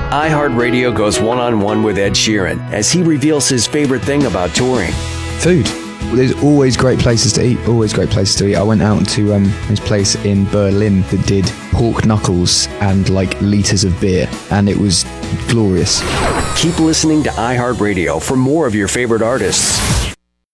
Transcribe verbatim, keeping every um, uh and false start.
iHeartRadio goes one-on-one with Ed Sheeran as he reveals his favorite thing about touring. Food. There's always great places to eat, always great places to eat. I went out to um, this place in Berlin that did pork knuckles and like litres of beer, and it was glorious. Keep listening to iHeartRadio for more of your favorite artists.